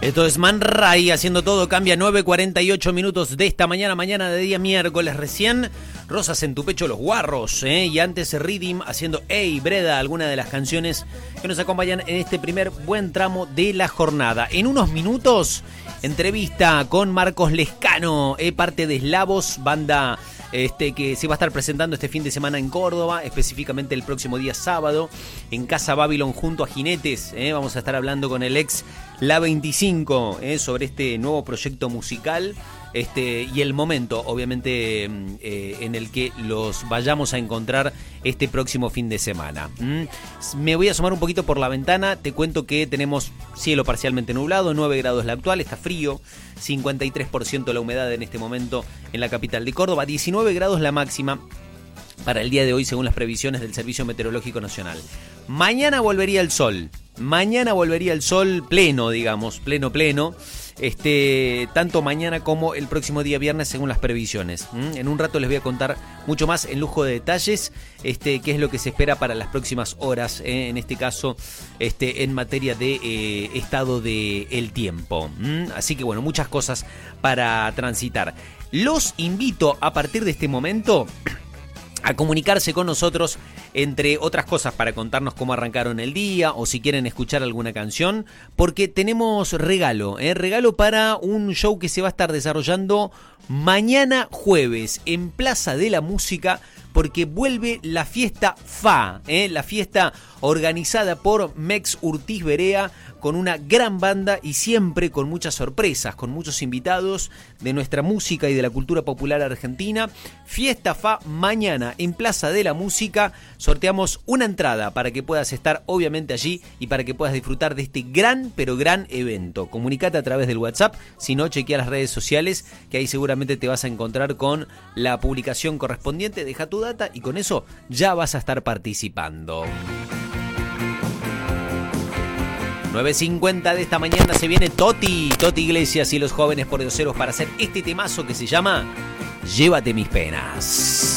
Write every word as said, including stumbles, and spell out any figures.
Esto es Man Ray haciendo todo cambia, nueve cuarenta y ocho minutos de esta mañana, mañana de día miércoles recién. Rosas en tu pecho, Los Guarros, ¿eh? Y antes Riddim haciendo Ey Breda, alguna de las canciones que nos acompañan en este primer buen tramo de la jornada. En unos minutos, entrevista con Marcos Lescano, eh, parte de Eslavos, banda este, que se va a estar presentando este fin de semana en Córdoba, específicamente el próximo día sábado, en Casa Babylon junto a Jinetes. Eh, vamos a estar hablando con el ex La veinticinco eh, sobre este nuevo proyecto musical. Este, y el momento, obviamente, eh, en el que los vayamos a encontrar este próximo fin de semana. ¿Mm? Me voy a asomar un poquito por la ventana. Te cuento que tenemos cielo parcialmente nublado, nueve grados la actual, está frío, cincuenta y tres por ciento la humedad en este momento en la capital de Córdoba, diecinueve grados la máxima para el día de hoy según las previsiones del Servicio Meteorológico Nacional. Mañana volvería el sol, mañana volvería el sol pleno, digamos, pleno, pleno. Este, tanto mañana como el próximo día viernes según las previsiones. ¿Mm? En un rato les voy a contar mucho más en lujo de detalles, este, qué es lo que se espera para las próximas horas, ¿eh? En este caso, este, en materia de eh, estado del tiempo. ¿Mm? Así que bueno, muchas cosas para transitar. Los invito a partir de este momento a comunicarse con nosotros, entre otras cosas para contarnos cómo arrancaron el día o si quieren escuchar alguna canción, porque tenemos regalo, ¿eh? regalo para un show que se va a estar desarrollando mañana jueves en Plaza de la Música, porque vuelve la fiesta F A, ¿eh? la fiesta organizada por Mex Urtiz Berea, con una gran banda y siempre con muchas sorpresas, con muchos invitados de nuestra música y de la cultura popular argentina. Fiesta F A mañana en Plaza de la Música. Sorteamos una entrada para que puedas estar obviamente allí y para que puedas disfrutar de este gran, pero gran evento. Comunicate a través del WhatsApp, si no, chequea las redes sociales, que ahí seguramente te vas a encontrar con la publicación correspondiente. Deja tu data y con eso ya vas a estar participando. nueve cincuenta de esta mañana se viene Toti, Toti Iglesias y los Jóvenes Pordioseros para hacer este temazo que se llama Llévate mis penas.